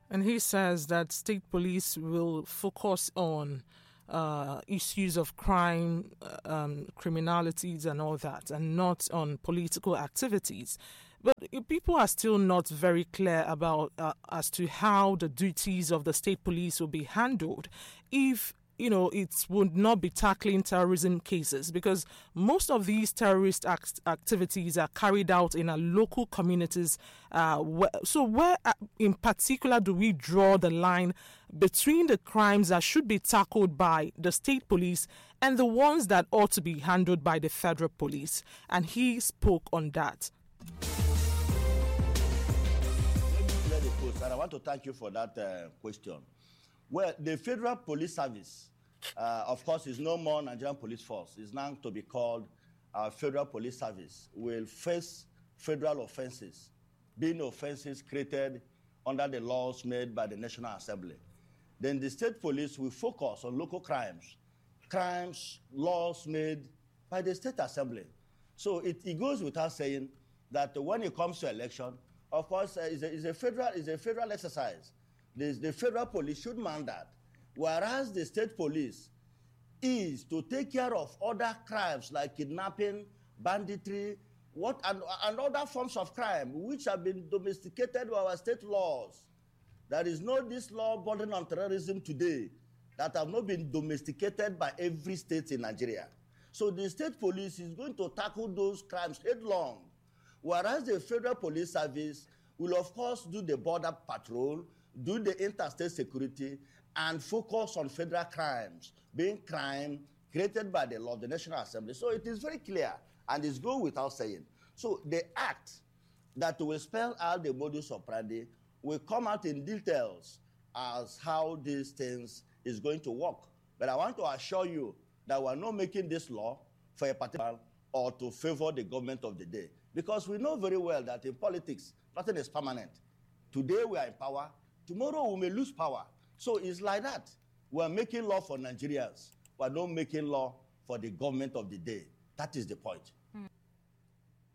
And he says that state police will focus on issues of crime, criminalities and all that, and not on political activities. But people are still not very clear about as to how the duties of the state police will be handled if it would not be tackling terrorism cases, because most of these terrorist activities are carried out in our local communities. So where in particular do we draw the line between the crimes that should be tackled by the state police and the ones that ought to be handled by the federal police? And he spoke on that. Let me clear the post, and I want to thank you for that question. Well, the Federal Police Service, of course, is no more Nigerian Police Force. It's now to be called Federal Police Service. Will face federal offenses, being offenses created under the laws made by the National Assembly. Then the state police will focus on local crimes, laws made by the State Assembly. So it goes without saying that when it comes to election, of course, it's a federal exercise. The federal police should man that, whereas the state police is to take care of other crimes like kidnapping, banditry, and other forms of crime which have been domesticated by our state laws. There is no this law burden on terrorism today that have not been domesticated by every state in Nigeria. So the state police is going to tackle those crimes headlong, whereas the Federal Police Service will, of course, do the border patrol, do the interstate security, and focus on federal crimes, being crime created by the law of the National Assembly. So it is very clear, and it's go without saying. So the act that will spell out the modus operandi will come out in details as how these things is going to work. But I want to assure you that we're not making this law for a particular or to favor the government of the day. Because we know very well that in politics, nothing is permanent. Today we are in power, tomorrow we may lose power. So it's like that. We're making law for Nigerians. We're not making law for the government of the day. That is the point.